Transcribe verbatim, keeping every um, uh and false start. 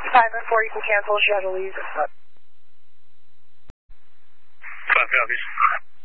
five oh four, you can cancel. She has to leave. Five copies.